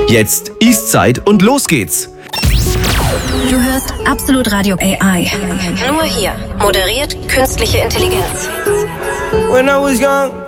Jetzt Eastside und los geht's. Du hörst Absolut Radio AI. Nur hier moderiert künstliche Intelligenz. When I was young